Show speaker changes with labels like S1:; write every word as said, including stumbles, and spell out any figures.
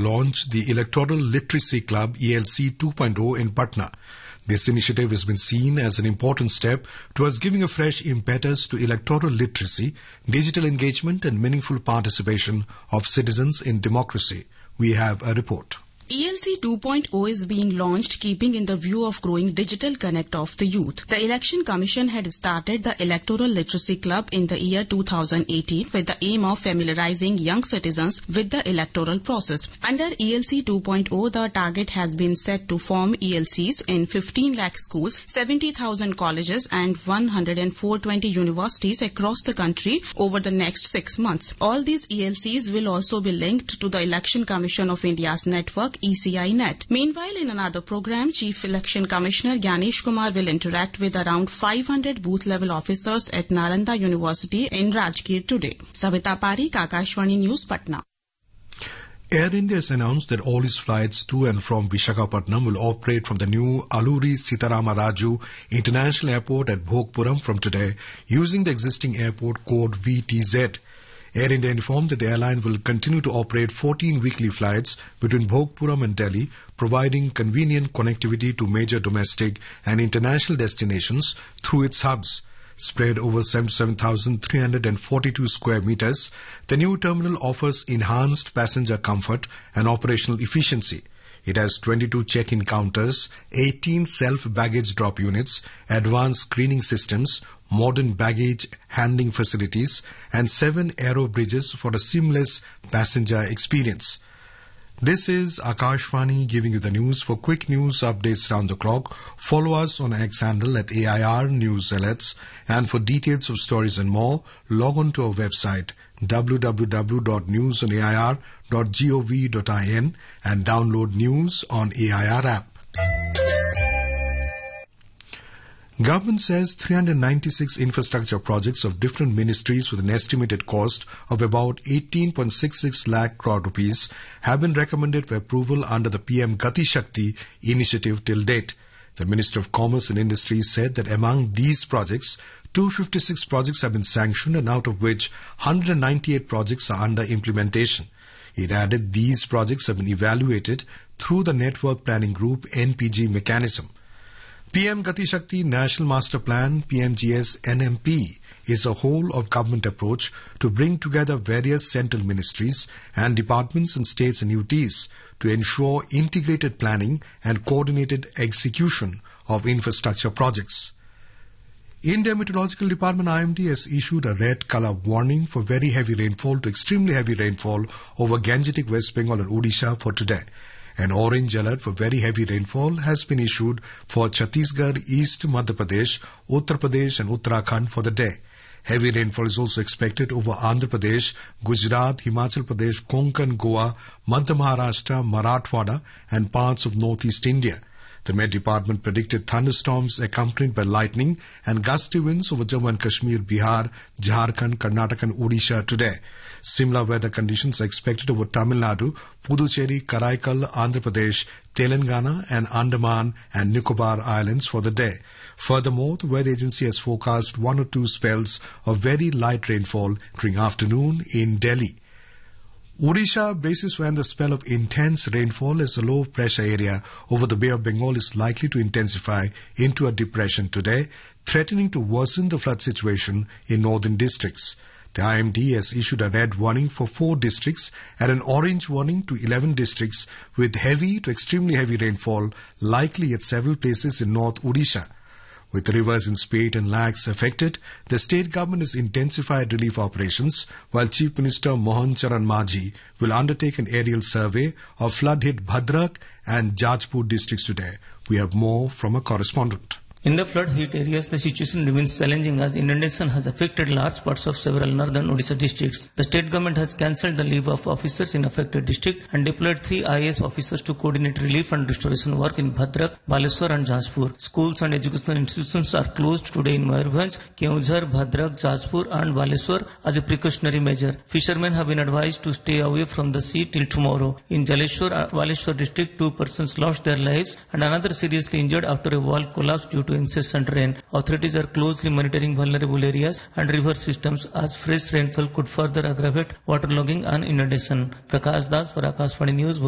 S1: launch the Electoral Literacy Club E L C two point oh in Patna. This initiative has been seen as an important step towards giving a fresh impetus to electoral literacy, digital engagement and meaningful participation of citizens in democracy. We have a report.
S2: E L C two point oh is being launched keeping in the view of growing digital connect of the youth. The Election Commission had started the Electoral Literacy Club in the year two thousand eighteen with the aim of familiarizing young citizens with the electoral process. Under E L C two point oh, the target has been set to form E L Cs in fifteen lakh schools, seventy thousand colleges and one hundred four hundred twenty universities across the country over the next six months. All these E L Cs will also be linked to the Election Commission of India's network E C I Net. Meanwhile, in another program, Chief Election Commissioner Gyanesh Kumar will interact with around five hundred booth-level officers at Nalanda University in Rajgir today. Savita Parik, Akashvani News, Patna.
S1: Air India has announced that all its flights to and from Visakhapatnam will operate from the new Alluri Sitarama Raju International Airport at Bhogpuram from today using the existing airport code V T Z. Air India informed that the airline will continue to operate fourteen weekly flights between Bhogpuram and Delhi, providing convenient connectivity to major domestic and international destinations through its hubs. Spread over seventy-seven thousand three hundred forty-two square meters, the new terminal offers enhanced passenger comfort and operational efficiency. It has twenty-two check-in counters, eighteen self-baggage drop units, advanced screening systems, modern baggage handling facilities, and seven aero bridges for a seamless passenger experience. This is Akashvani giving you the news. For quick news updates round the clock, follow us on X handle at A I R News Alerts. And for details of stories and more, log on to our website w w w dot news on a i r dot gov dot in and download news on A I R app. Government says three hundred ninety-six infrastructure projects of different ministries with an estimated cost of about eighteen point six six lakh crore rupees have been recommended for approval under the P M Gati Shakti initiative till date. The Minister of Commerce and Industry said that among these projects, two hundred fifty-six projects have been sanctioned and out of which one hundred ninety-eight projects are under implementation. It added these projects have been evaluated through the Network Planning Group N P G mechanism. P M Gati Shakti National Master Plan P M G S N M P is a whole-of-government approach to bring together various central ministries and departments and states and U Ts to ensure integrated planning and coordinated execution of infrastructure projects. India Meteorological Department I M D has issued a red color warning for very heavy rainfall to extremely heavy rainfall over Gangetic West Bengal and Odisha for today. An orange alert for very heavy rainfall has been issued for Chhattisgarh, East Madhya Pradesh, Uttar Pradesh and Uttarakhand for the day. Heavy rainfall is also expected over Andhra Pradesh, Gujarat, Himachal Pradesh, Konkan, Goa, Madhya Maharashtra, Marathwada and parts of northeast India. The Met Department predicted thunderstorms accompanied by lightning and gusty winds over Jammu and Kashmir, Bihar, Jharkhand, Karnataka and Odisha today. Similar weather conditions are expected over Tamil Nadu, Puducherry, Karaikal, Andhra Pradesh, Telangana and Andaman and Nicobar Islands for the day. Furthermore, the weather agency has forecast one or two spells of very light rainfall during afternoon in Delhi. Odisha braces for the spell of intense rainfall as a low pressure area over the Bay of Bengal is likely to intensify into a depression today, threatening to worsen the flood situation in northern districts. The I M D has issued a red warning for four districts and an orange warning to eleven districts with heavy to extremely heavy rainfall likely at several places in North Odisha. With the rivers in Spate and Lakhs affected, the state government has intensified relief operations, while Chief Minister Mohan Charan Majhi will undertake an aerial survey of flood-hit Bhadrak and Jajpur districts today. We have more from a correspondent.
S3: In the flood-hit areas, the situation remains challenging as inundation has affected large parts of several northern Odisha districts. The state government has cancelled the leave of officers in affected district and deployed three I A S officers to coordinate relief and restoration work in Bhadrak, Baleswar and Jajpur. Schools and educational institutions are closed today in Mayurbhanj, Keonjhar, Bhadrak, Jajpur and Baleswar as a precautionary measure. Fishermen have been advised to stay away from the sea till tomorrow. In Jaleshwar, Baleswar district, two persons lost their lives and another seriously injured after a wall collapsed due to incessant rain. Authorities are closely monitoring vulnerable areas and river systems as fresh rainfall could further aggravate waterlogging and inundation. Prakash Das for Akashvani News.